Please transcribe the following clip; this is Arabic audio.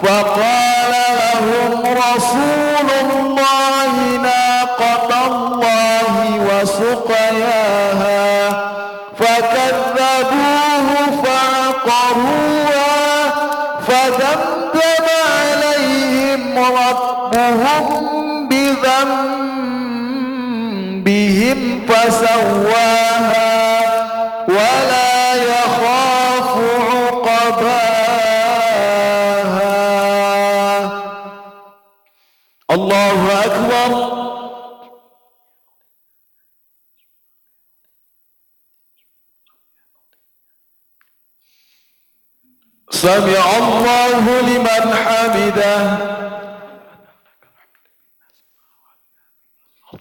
فقال لهم رسول الله ناقة الله وسقياها فكذبوه فعقروها فدمدم عليهم ربهم بذنبهم فسواها ولا يخاف عقباها. الله أكبر. سمع الله لمن حمده.